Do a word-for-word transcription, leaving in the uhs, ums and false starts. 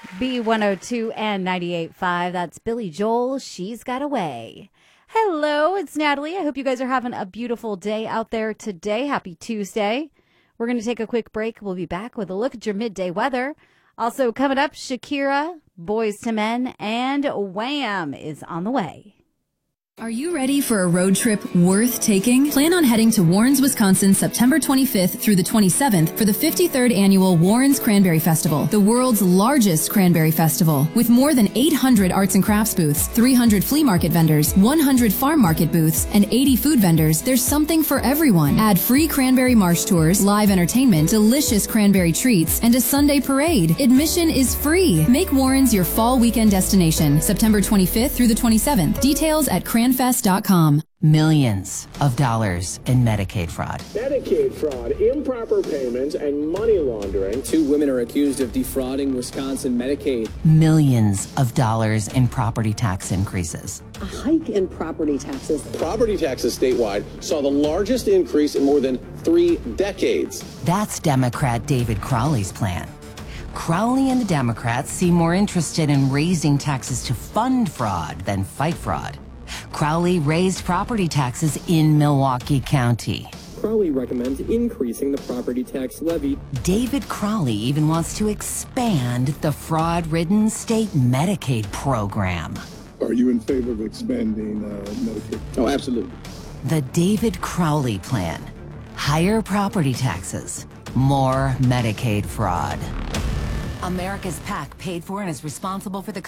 B one oh two and ninety-eight point five. That's Billy Joel. She's Got Away. Hello, it's Natalie. I hope you guys are having a beautiful day out there today. Happy Tuesday. We're going to take a quick break. We'll be back with a look at your midday weather. Also coming up, Shakira, Boys to Men, and Wham is on the way. Are you ready for a road trip worth taking? Plan on heading to Warrens, Wisconsin, September twenty-fifth through the twenty-seventh for the fifty-third Annual Warrens Cranberry Festival, the world's largest cranberry festival. With more than eight hundred arts and crafts booths, three hundred flea market vendors, one hundred farm market booths, and eighty food vendors, there's something for everyone. Add free cranberry marsh tours, live entertainment, delicious cranberry treats, and a Sunday parade. Admission is free. Make Warrens your fall weekend destination, September twenty-fifth through the twenty-seventh. Details at cranfest dot com. Millions of dollars in Medicaid fraud. Medicaid fraud, improper payments, and money laundering. Two women are accused of defrauding Wisconsin Medicaid. Millions of dollars in property tax increases. A hike in property taxes. Property taxes statewide saw the largest increase in more than three decades. That's Democrat David Crowley's plan. Crowley and the Democrats seem more interested in raising taxes to fund fraud than fight fraud. Crowley raised property taxes in Milwaukee County. Crowley recommends increasing the property tax levy. David Crowley even wants to expand the fraud-ridden state Medicaid program. Are you in favor of expanding uh, Medicaid? Oh, absolutely. The David Crowley plan. Higher property taxes, more Medicaid fraud. America's PAC paid for and is responsible for the